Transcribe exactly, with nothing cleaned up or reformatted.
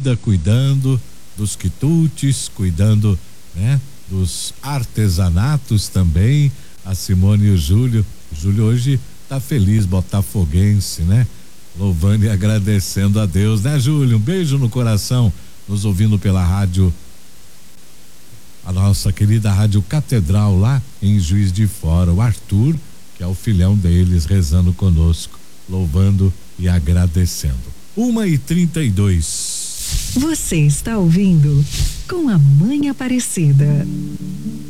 vida, cuidando dos quitutes, cuidando, né, dos artesanatos também. A Simone e o Júlio. O Júlio hoje tá feliz, botafoguense, né? Louvando e agradecendo a Deus, né, Júlio? Um beijo no coração, nos ouvindo pela rádio, a nossa querida Rádio Catedral lá em Juiz de Fora. O Arthur, que é o filhão deles, rezando conosco, louvando e agradecendo. Uma e trinta e dois. Você está ouvindo Com a Mãe Aparecida.